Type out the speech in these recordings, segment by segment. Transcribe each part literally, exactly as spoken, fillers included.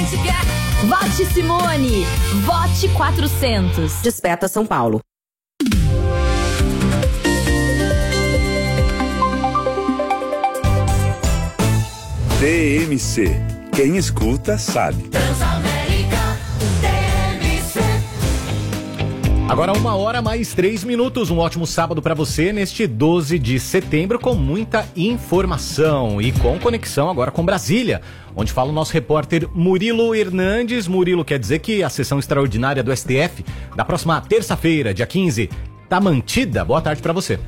gente quer. Vote Simone. Vote quatrocentos. Desperta São Paulo. T M C. Quem escuta sabe. Agora uma hora mais três minutos, um ótimo sábado para você neste doze de setembro com muita informação e com conexão agora com Brasília, onde fala o nosso repórter Murilo Hernandes. Murilo, quer dizer que a sessão extraordinária do S T F da próxima terça-feira, dia quinze, tá mantida? Boa tarde para você.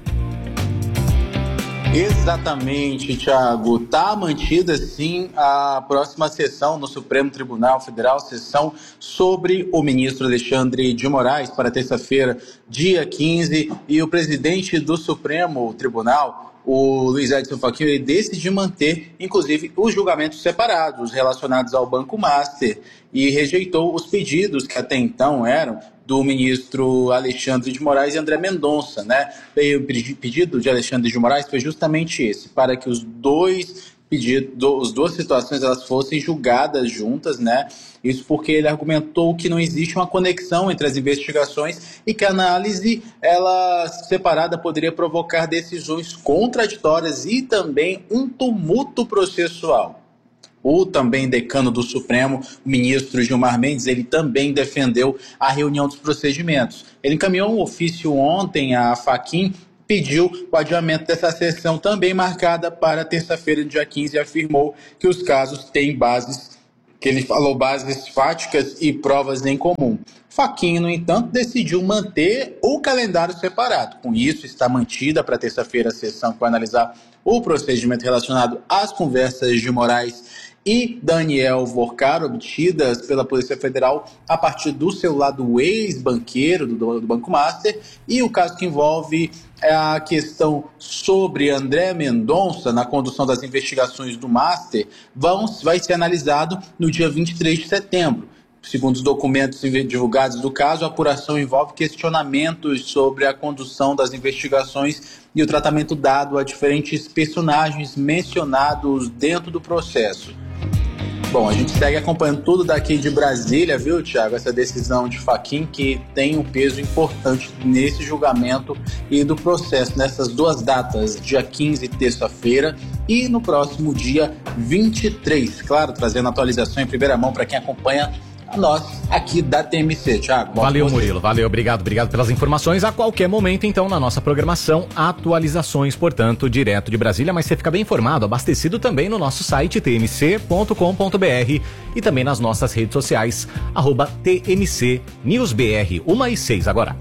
Exatamente, Thiago. Está mantida, sim, a próxima sessão no Supremo Tribunal Federal, sessão sobre o ministro Alexandre de Moraes, para terça-feira, dia quinze, e o presidente do Supremo Tribunal, o Luiz Edson Fachin, ele decidiu manter, inclusive, os julgamentos separados relacionados ao Banco Master e rejeitou os pedidos que até então eram do ministro Alexandre de Moraes e André Mendonça, né? O pedido de Alexandre de Moraes foi justamente esse, para que os dois pedidos, as duas situações elas fossem julgadas juntas, né? Isso porque ele argumentou que não existe uma conexão entre as investigações e que a análise ela separada poderia provocar decisões contraditórias e também um tumulto processual. O também decano do Supremo, o ministro Gilmar Mendes, ele também defendeu a reunião dos procedimentos. Ele encaminhou um ofício ontem à Fachin, pediu o adiamento dessa sessão também marcada para terça-feira, dia quinze, e afirmou que os casos têm bases, que ele falou, bases fáticas e provas em comum. Fachin, no entanto, decidiu manter o calendário separado. Com isso, está mantida para terça-feira a sessão que vai analisar o procedimento relacionado às conversas de Moraes e Daniel Vorcaro, obtidas pela Polícia Federal a partir do celular do ex-banqueiro do, do Banco Master, e o caso que envolve a questão sobre André Mendonça na condução das investigações do Master vão, vai ser analisado no dia vinte e três de setembro. Segundo os documentos divulgados do caso, a apuração envolve questionamentos sobre a condução das investigações e o tratamento dado a diferentes personagens mencionados dentro do processo. Bom, a gente segue acompanhando tudo daqui de Brasília, viu, Thiago? Essa decisão de Fachin que tem um peso importante nesse julgamento e do processo, nessas duas datas, dia quinze, terça-feira, e no próximo dia vinte e três. Claro, trazendo atualização em primeira mão para quem acompanha a nós aqui da T M C, Thiago. Valeu, Murilo, valeu, obrigado, obrigado pelas informações. A qualquer momento, então, na nossa programação, atualizações, portanto, direto de Brasília, mas você fica bem informado, abastecido também no nosso site t m c ponto com ponto b r e também nas nossas redes sociais, arroba T M C News B R, uma e seis agora.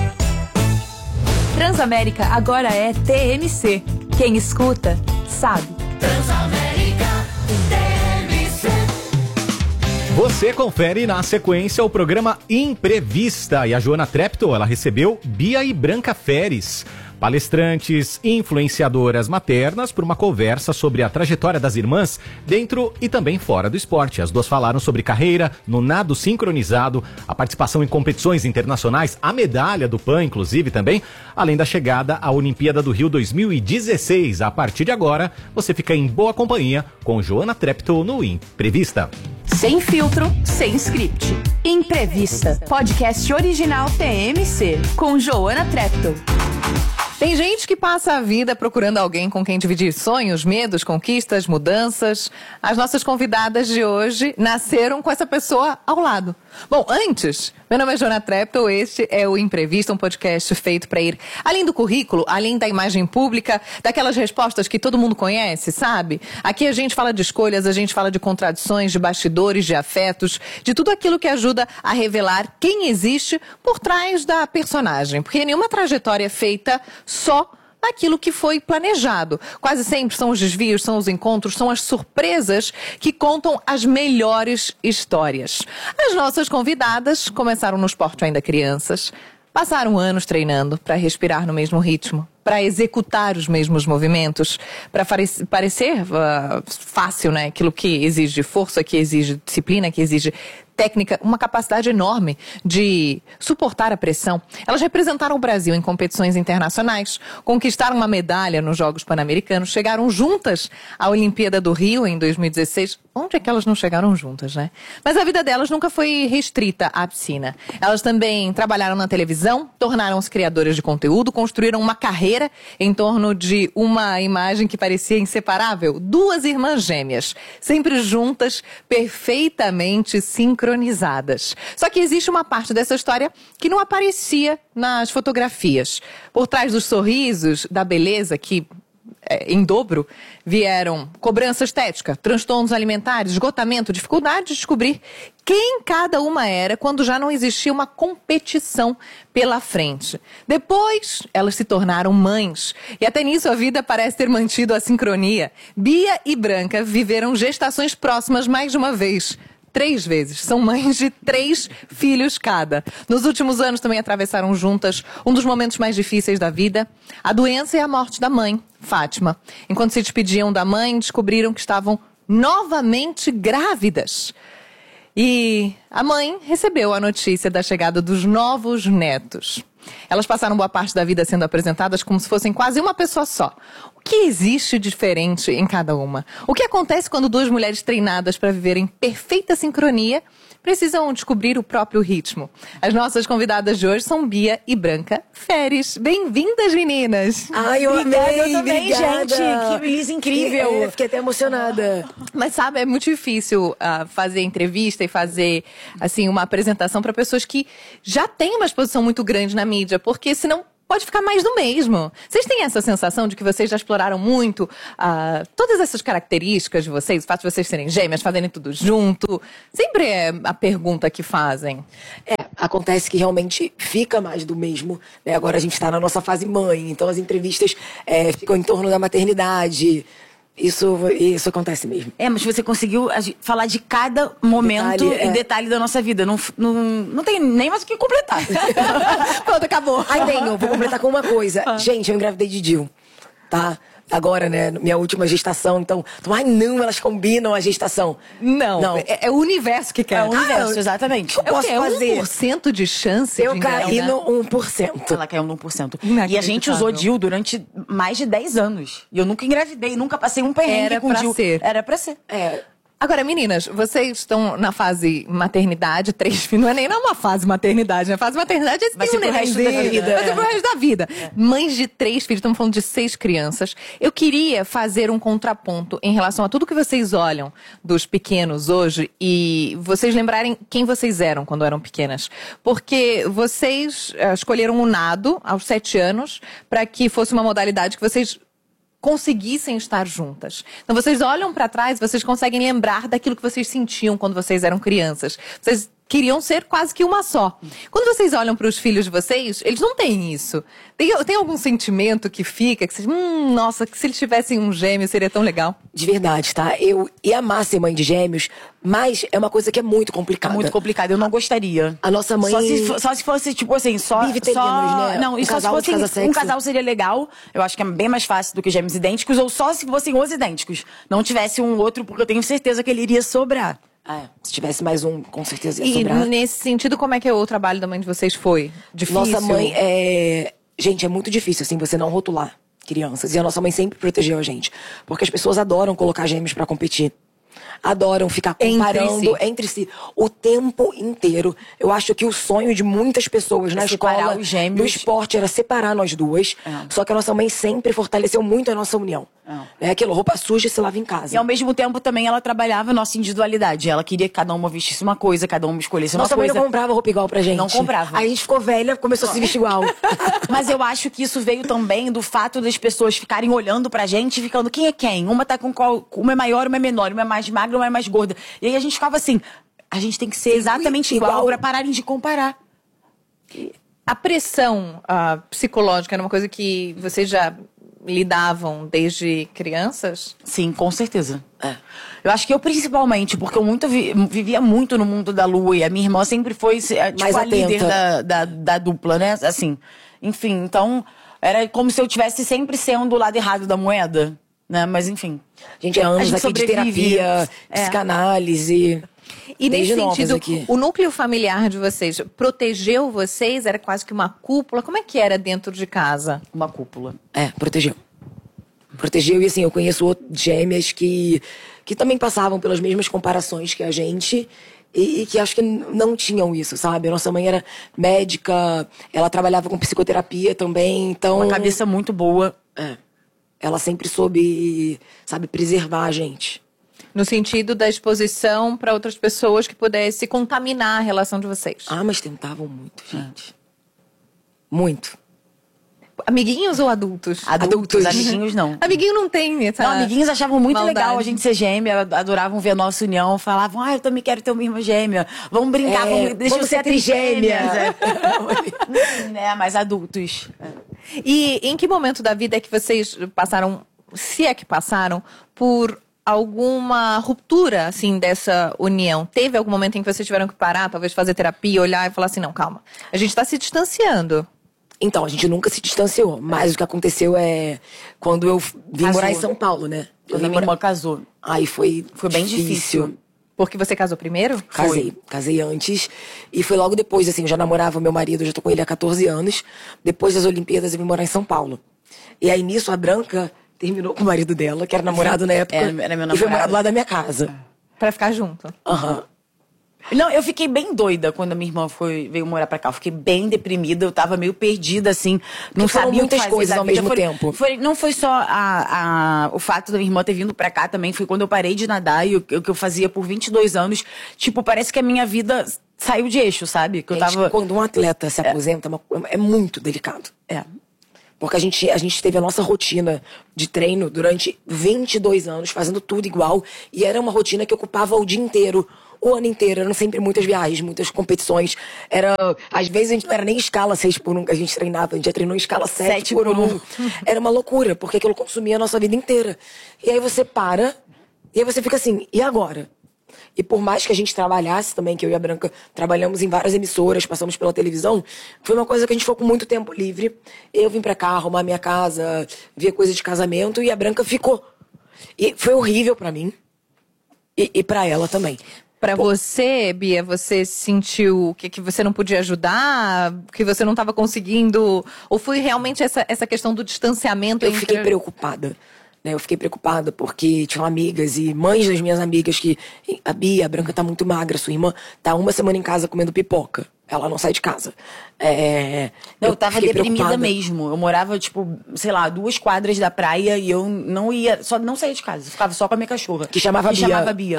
Transamérica agora é T M C. Quem escuta, sabe. Transamérica, T M C. Você confere na sequência o programa Imprevista, e a Joana Treptow, ela recebeu Bia e Branca Feres, palestrantes, influenciadoras maternas, por uma conversa sobre a trajetória das irmãs dentro e também fora do esporte. As duas falaram sobre carreira no nado sincronizado, a participação em competições internacionais, a medalha do P A N, inclusive, também, além da chegada à Olimpíada do Rio dois mil e dezesseis. A partir de agora, você fica em boa companhia com Joana Treptow no Imprevista. Sem filtro, sem script. Imprevista, podcast original T M C, com Joana Treptow. Tem gente que passa a vida procurando alguém com quem dividir sonhos, medos, conquistas, mudanças. As nossas convidadas de hoje nasceram com essa pessoa ao lado. Bom, antes, meu nome é Joana Treptow, este é o Imprevista, um podcast feito para ir além do currículo, além da imagem pública, daquelas respostas que todo mundo conhece, sabe? Aqui a gente fala de escolhas, a gente fala de contradições, de bastidores, de afetos, de tudo aquilo que ajuda a revelar quem existe por trás da personagem. Porque nenhuma trajetória é feita só aquilo que foi planejado. Quase sempre são os desvios, são os encontros, são as surpresas que contam as melhores histórias. As nossas convidadas começaram no esporte ainda crianças, passaram anos treinando para respirar no mesmo ritmo, para executar os mesmos movimentos, para parecer uh, fácil, né? Aquilo que exige força, que exige disciplina, que exige técnica, uma capacidade enorme de suportar a pressão. Elas representaram o Brasil em competições internacionais, conquistaram uma medalha nos Jogos Pan-Americanos, chegaram juntas à Olimpíada do Rio em dois mil e dezesseis. Onde é que elas não chegaram juntas, né? Mas a vida delas nunca foi restrita à piscina. Elas também trabalharam na televisão, tornaram-se criadoras de conteúdo, construíram uma carreira em torno de uma imagem que parecia inseparável. Duas irmãs gêmeas, sempre juntas, perfeitamente sincronizadas. Só que existe uma parte dessa história que não aparecia nas fotografias. Por trás dos sorrisos, da beleza que... É, em dobro, vieram cobrança estética, transtornos alimentares, esgotamento, dificuldade de descobrir quem cada uma era quando já não existia uma competição pela frente. Depois, elas se tornaram mães. E até nisso a vida parece ter mantido a sincronia. Bia e Branca viveram gestações próximas mais de uma vez. Três vezes. São mães de três filhos cada. Nos últimos anos também atravessaram juntas um dos momentos mais difíceis da vida, a doença e a morte da mãe, Fátima. Enquanto se despediam da mãe, descobriram que estavam novamente grávidas. E a mãe recebeu a notícia da chegada dos novos netos. Elas passaram boa parte da vida sendo apresentadas como se fossem quase uma pessoa só. O que existe diferente em cada uma? O que acontece quando duas mulheres treinadas para viver em perfeita sincronia precisam descobrir o próprio ritmo? As nossas convidadas de hoje são Bia e Branca Feres. Bem-vindas, meninas! Ai, eu obrigada, amei, eu também, obrigada. gente! Que beleza incrível! É, fiquei até emocionada. Mas sabe, é muito difícil uh, fazer entrevista e fazer, assim, uma apresentação para pessoas que já têm uma exposição muito grande na mídia, porque senão pode ficar mais do mesmo. Vocês têm essa sensação de que vocês já exploraram muito uh, todas essas características de vocês, o fato de vocês serem gêmeas, fazerem tudo junto? Sempre é a pergunta que fazem. É, acontece que realmente fica mais do mesmo, né? Agora a gente está na nossa fase mãe, então as entrevistas é, ficam em torno da maternidade. Isso, isso acontece mesmo. É, mas você conseguiu falar de cada momento Detalhe, e é. detalhe da nossa vida. Não, não, não tem nem mais o que completar. Pronto, acabou. Ai, tenho, vou completar com uma coisa. Ah. Gente, eu engravidei de Dil, tá? Agora, né, minha última gestação, então... Ai, não, elas combinam a gestação. Não, Não. É, é o universo que quer. É o universo, Ah, exatamente. É o posso quê? É fazer. um por cento de chance Eu de caí engravidar? no um por cento. Ela caiu no um por cento. E a Inacreditável. gente usou D I U durante mais de dez anos. E eu nunca engravidei, nunca passei um perrengue Era com pra D I U. ser. Era pra ser. É... Agora, meninas, vocês estão na fase maternidade, três filhos, não é nem numa fase maternidade, né? Fase maternidade é Vai ter ser um pro resto da nenenzinho, vida, vai ser é. pro resto da vida. Mães de três filhos, estamos falando de seis crianças. Eu queria fazer um contraponto em relação a tudo que vocês olham dos pequenos hoje e vocês lembrarem quem vocês eram quando eram pequenas. Porque vocês eh, escolheram o nado aos sete anos para que fosse uma modalidade que vocês conseguissem estar juntas. Então vocês olham pra trás, vocês conseguem lembrar daquilo que vocês sentiam quando vocês eram crianças. Vocês queriam ser quase que uma só. Quando vocês olham para os filhos de vocês, eles não têm isso. Tem, tem algum sentimento que fica, que vocês, hum, nossa, que se eles tivessem um gêmeo seria tão legal? De verdade, tá? Eu ia amar ser mãe de gêmeos, mas é uma coisa que é muito complicada. É muito complicado, eu não gostaria. A nossa mãe... Só se, só se fosse, tipo assim, só... Vive teremos, só... né? Não, Um e só se casal de fosse casa um sexo. casal seria legal. Eu acho que é bem mais fácil do que gêmeos idênticos. Ou só se fossem os idênticos. Não tivesse um outro, porque eu tenho certeza que ele iria sobrar. É, se tivesse mais um, com certeza ia E sobrar. nesse sentido, como é que o trabalho da mãe de vocês foi? Difícil? Nossa mãe é... Gente, é muito difícil, assim, você não rotular crianças. E a nossa mãe sempre protegeu a gente. Porque as pessoas adoram colocar gêmeos pra competir. Adoram ficar Entre comparando si. entre si o tempo inteiro. Eu acho que o sonho de muitas pessoas É na separar escola, os gêmeos. no esporte, era separar nós duas. É. Só que a nossa mãe sempre fortaleceu muito a nossa união. É, aquilo, roupa suja se lava em casa. E ao mesmo tempo também ela trabalhava a nossa individualidade. Ela queria que cada uma vestisse uma coisa, cada uma escolhesse uma Nossa mãe coisa. não comprava roupa igual pra gente. Não comprava. Aí a gente ficou velha, começou a se vestir igual. Mas eu acho que isso veio também do fato das pessoas ficarem olhando pra gente e ficando quem é quem. Uma tá com qual. Uma é maior, uma é menor, uma é mais magra, uma é mais gorda. E aí a gente ficava assim, a gente tem que ser exatamente igual, igual. pra pararem de comparar. A pressão ah, psicológica era uma coisa que vocês já lidavam desde crianças? Sim, com certeza. É. Eu acho que eu principalmente, porque eu muito vi, vivia muito no mundo da lua e a minha irmã sempre foi é, tipo, Mais a atenta. líder da, da, da dupla, né? Assim, enfim, então era como se eu tivesse sempre sendo o lado errado da moeda, né? Mas enfim. A gente é anos gente aqui de sobrevive. terapia, É. psicanálise. E desde nesse novas sentido, aqui. o núcleo familiar de vocês protegeu vocês? Era quase que uma cúpula? Como é que era dentro de casa? Uma cúpula. É, protegeu. Protegeu e assim, eu conheço outras gêmeas que, que também passavam pelas mesmas comparações que a gente e, e que acho que não tinham isso, sabe? A nossa mãe era médica, ela trabalhava com psicoterapia também, então... Uma cabeça muito boa. É. Ela sempre soube, sabe, preservar a gente. No sentido da exposição para outras pessoas que pudessem contaminar a relação de vocês. Ah, mas tentavam muito, gente. É. Muito. Amiguinhos ou adultos? Adultos, amiguinhos não. Amiguinho não tem essa Não, amiguinhos achavam muito maldade. legal a gente ser gêmea, adoravam ver a nossa união, falavam, ah, eu também quero ter uma irmã gêmea, vamos brincar, É, vamos, deixa eu vamos ser ser trigêmeas. É. né, mas adultos. E em que momento da vida é que vocês passaram, se é que passaram, por alguma ruptura, assim, dessa união? Teve algum momento em que vocês tiveram que parar, talvez fazer terapia, olhar e falar assim, não, calma, a gente tá se distanciando. Então, a gente nunca se distanciou, mas o que aconteceu é quando eu vim Casou. morar em São Paulo, né? Eu Quando vim a minha morar... irmã casou. Aí foi, Foi bem difícil. Porque você casou primeiro? Casei, casei antes. E foi logo depois, assim, eu já namorava meu marido, eu já tô com ele há catorze anos. Depois das Olimpíadas eu vim morar em São Paulo. E aí nisso a Branca terminou com o marido dela, que era namorado na época. Era- era meu E foi namorado. morar do lado da minha casa. Pra ficar junto. Aham. Não, eu fiquei bem doida quando a minha irmã foi, veio morar pra cá. Eu fiquei bem deprimida, eu tava meio perdida, assim. Não Porque foram sabia o que muitas fazer coisas da ao vida. mesmo Foi- tempo. Foi, não foi só a, a, o fato da minha irmã ter vindo pra cá também, foi quando eu parei de nadar e o, o que eu fazia por vinte e dois anos. Tipo, parece que a minha vida saiu de eixo, sabe? Que eu Gente, tava... quando um atleta se aposenta, é uma- é muito delicado. É. Porque a gente, a gente teve a nossa rotina de treino durante vinte e dois anos, fazendo tudo igual. E era uma rotina que ocupava o dia inteiro, o ano inteiro. Eram sempre muitas viagens, muitas competições. Era, às vezes a gente não era nem escala seis por um que a gente treinava. A gente já treinou em escala sete por um. Era uma loucura, porque aquilo consumia a nossa vida inteira. E aí você para, e aí você fica assim, e agora? E por mais que a gente trabalhasse também, que eu e a Branca trabalhamos em várias emissoras, passamos pela televisão, foi uma coisa que a gente ficou com muito tempo livre. Eu vim pra cá arrumar minha casa, ver coisa de casamento, e a Branca ficou. E foi horrível pra mim. E, e pra ela também. Pra você, Bia, você sentiu que, que você não podia ajudar? Que você não estava conseguindo? Ou foi realmente essa, essa questão do distanciamento? Eu entre... fiquei preocupada. Né? Eu fiquei preocupada porque tinham amigas e mães das minhas amigas que... A Bia, a Branca tá muito magra, sua irmã tá uma semana em casa comendo pipoca. Ela não sai de casa. É... Não, eu tava fiquei deprimida preocupada. mesmo. Eu morava, tipo, sei lá, duas quadras da praia e eu não ia, só não saía de casa. Eu ficava só com a minha cachorra. Que chamava que Bia. chamava Bia.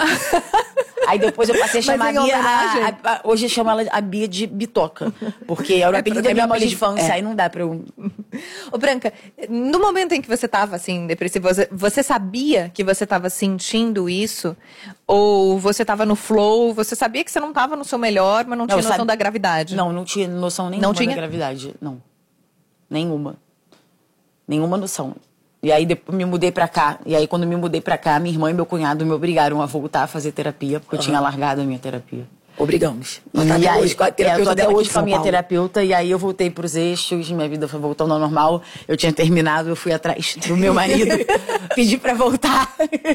Aí depois eu passei a chamar a Mas em Bia. homenagem? A, a, a, hoje eu chamo ela a Bia de Bitoca. Porque era o É, apelido é da minha meu mãe de apelido. infância. É. Aí não dá pra eu. Ô, Branca, no momento em que você estava assim, depressiva, você, você sabia que você estava sentindo isso? Ou você estava no flow? Você sabia que você não estava no seu melhor, mas não tinha eu noção sabe- da gravidade? Não, não tinha noção nenhuma Não tinha? da gravidade. Não. Nenhuma. Nenhuma noção. E aí depois me mudei pra cá. E aí quando me mudei pra cá, minha irmã e meu cunhado me obrigaram a voltar a fazer terapia, porque eu tinha largado a minha terapia. Obrigamos. Ela tá E até aí, hoje com a é, eu terapeuta tô até dela aqui hoje em com a São minha Paulo. terapeuta, e aí eu voltei pros eixos, minha vida foi voltando ao normal. Eu tinha terminado, eu fui atrás do meu marido, pedi pra voltar.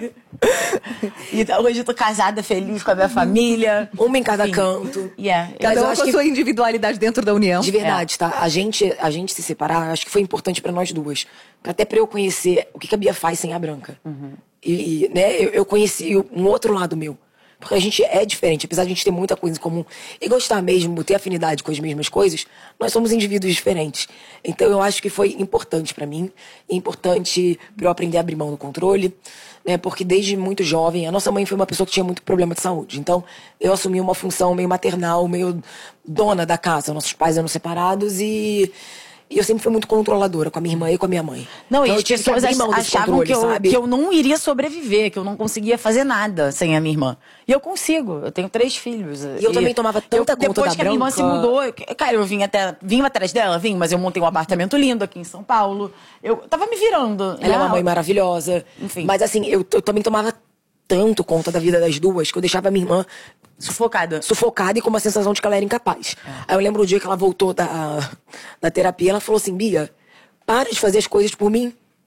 Então hoje eu tô casada, feliz com a minha família. Uma em cada Enfim. canto. Yeah. Mas Cada eu um acho com a que- sua individualidade dentro da união. De verdade, tá? A gente, a gente se separar, acho que foi importante pra nós duas. Até pra eu conhecer o que que a Bia faz sem a Branca. E, e, né, eu, eu conheci um outro lado meu. Porque a gente é diferente, apesar de a gente ter muita coisa em comum e gostar mesmo, ter afinidade com as mesmas coisas, nós somos indivíduos diferentes. Então eu acho que foi importante pra mim, importante pra eu aprender a abrir mão do controle, né? Porque desde muito jovem, a nossa mãe foi uma pessoa que tinha muito problema de saúde. Então eu assumi uma função meio maternal, meio dona da casa. Nossos pais eram separados e... E eu sempre fui muito controladora com a minha irmã e com a minha mãe. Não, Então, e eu as tive que pessoas abrir mão desse achavam controle, que eu, sabe? que eu não iria sobreviver, que eu não conseguia fazer nada sem a minha irmã. E eu consigo, eu tenho três filhos. E eu também tomava tanta eu, conta Depois da que a minha irmã Branca. se mudou, eu- cara, eu vim até, vim atrás dela, vim, mas eu montei um apartamento lindo aqui em São Paulo. Eu tava me virando. Ela é uma né? mãe maravilhosa. Enfim. Mas assim, eu, eu também tomava tanto conta da vida das duas que eu deixava a minha irmã Sufocada. sufocada e com uma sensação de que ela era incapaz. Aí eu lembro o dia que ela voltou da, da terapia, ela falou assim, Bia, para de fazer as coisas por mim.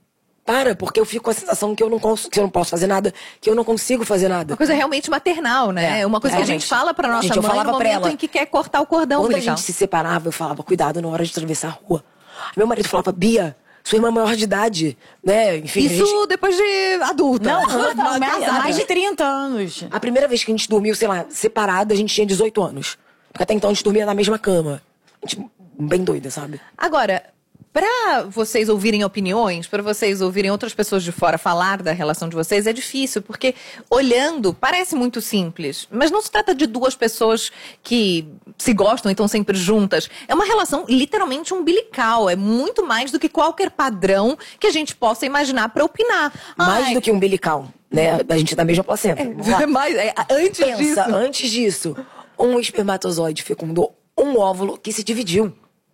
para, porque eu fico com a sensação que eu não, cons- que eu não posso fazer nada, que eu não consigo fazer nada. Uma coisa realmente maternal, né? É, uma coisa que a realmente. gente fala pra nossa Gente, eu mãe falava no pra momento ela, em que quer cortar o cordão Quando umbilical. a gente se separava, eu falava, cuidado na hora de atravessar a rua. Meu marido falava, Bia, sua irmã é maior de idade, né? Enfim, Isso a gente... depois de adulta. Não, Não, não, não, há mais de trinta anos. A primeira vez que a gente dormiu, sei lá, separada, a gente tinha dezoito anos. Porque até então a gente dormia na mesma cama. A gente, bem doida, sabe? Agora, pra vocês ouvirem opiniões, pra vocês ouvirem outras pessoas de fora falar da relação de vocês, é difícil, porque olhando, parece muito simples, mas não se trata de duas pessoas que se gostam e estão sempre juntas. É uma relação literalmente umbilical, é muito mais do que qualquer padrão que a gente possa imaginar pra opinar. Mais Ai, do que umbilical, né? A gente é da mesma placenta. Vamos lá. mas, é, antes Pensa, disso... antes disso, um espermatozoide fecundou um óvulo que se dividiu.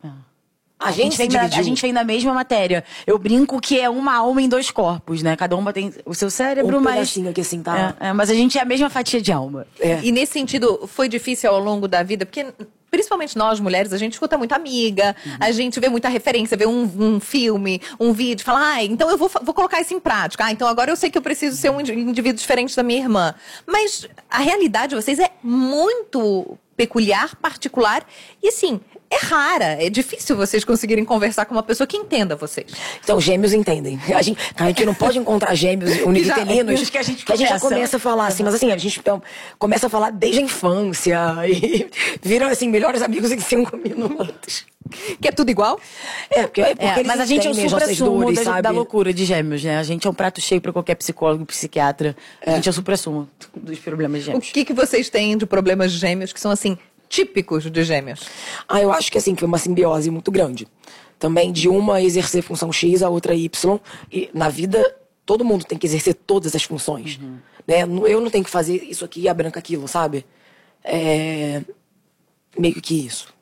A, A gente, se vem da, dividiu. a gente vem da mesma matéria. Eu brinco que é uma alma em dois corpos, né? Cada uma tem o seu cérebro, Um mas... pedacinho aqui assim, tá? É, é, mas a gente é a mesma fatia de alma. É. E nesse sentido, foi difícil ao longo da vida, porque principalmente nós, mulheres, a gente escuta muita amiga, uhum. a gente vê muita referência, vê um, um filme, um vídeo, fala, ah, então eu vou, vou colocar isso em prática. Ah, então agora eu sei que eu preciso ser um indivíduo diferente da minha irmã. Mas a realidade de vocês é muito peculiar, particular e, assim, é rara. É difícil vocês conseguirem conversar com uma pessoa que entenda vocês. Então, gêmeos entendem. A gente, a gente não pode encontrar gêmeos univitelinos que a gente que a gente já começa. começa a falar assim, mas assim, a gente então, começa a falar desde a infância e viram, assim, melhores amigos em cinco minutos. Que é tudo igual? É, porque, é porque É, eles mas a gente é o entendem as nossas supra-sumo dores, da, sabe? da loucura de gêmeos, né? A gente é um prato cheio pra qualquer psicólogo, psiquiatra. A gente é o supra-sumo dos problemas de O gêmeos. que, que vocês têm de problemas de gêmeos que são, assim, típicos de gêmeos? Ah, eu acho que assim, foi uma simbiose muito grande. Também de uma exercer função X, a outra Y. E na vida, todo mundo tem que exercer todas as funções. Uhum. Né? Eu não tenho que fazer isso aqui e a Branca aquilo, sabe? É... Meio que isso.